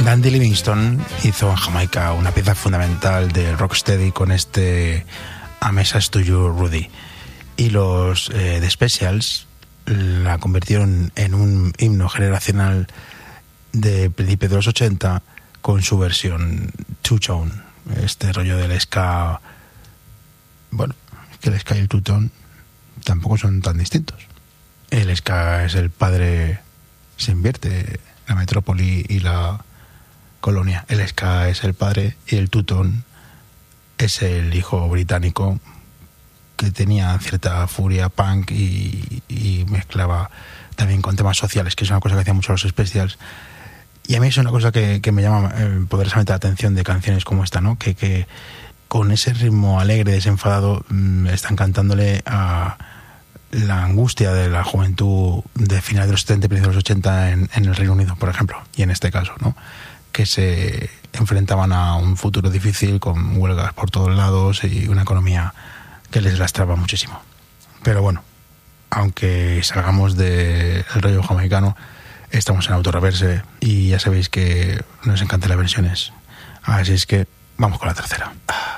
Randy Livingston hizo en Jamaica una pieza fundamental del rocksteady con este A Message to You, Rudy. Y los The Specials la convirtieron en un himno generacional de principios de los 80 con su versión two-tone, este rollo del ska. Bueno, es que el ska y el two-tone tampoco son tan distintos. El ska es el padre, se invierte la metrópoli y la colonia. El ska es el padre y el two-tone es el hijo británico que tenía cierta furia punk y mezclaba también con temas sociales, que es una cosa que hacían mucho los Specials. Y a mí es una cosa que me llama poderosamente la atención de canciones como esta, ¿no? Que con ese ritmo alegre, desenfadado, están cantándole a la angustia de la juventud de finales de los 70 y principios de los 80 en el Reino Unido, por ejemplo, y en este caso, ¿no? Que se enfrentaban a un futuro difícil con huelgas por todos lados y una economía que les lastraba muchísimo. Pero bueno, aunque salgamos del rollo jamaicano, estamos en Autorreverse y ya sabéis que nos encantan las versiones. Así es que vamos con la tercera.